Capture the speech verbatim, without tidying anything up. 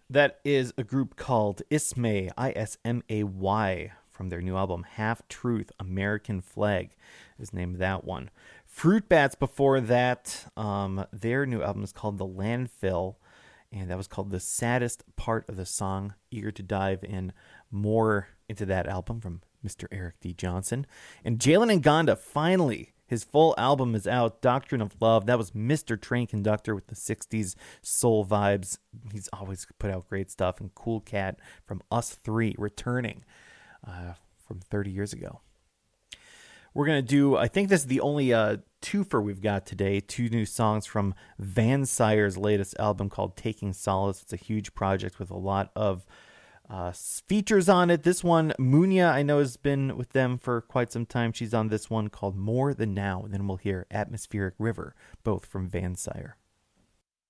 That is a group called Ismay, I S M A Y, from their new album, Half Truth, American Flag is the name of that one. Fruit Bats before that, um, their new album is called The Landfill, and that was called The Saddest Part of the Song. Eager to dive in more into that album from Mister Eric D. Johnson. And Jalen Ngonda, finally, his full album is out, Doctrine of Love. That was Mister Train Conductor with the sixties soul vibes. He's always put out great stuff. And Cool Cat from Us Three, returning uh, from thirty years ago. We're going to do, I think this is the only uh, twofer we've got today. Two new songs from Van Sire's latest album called Taking Solace. It's a huge project with a lot of uh, features on it. This one, Munya, I know has been with them for quite some time. She's on this one called More Than Now. And then we'll hear Atmospheric River, both from Van Sire.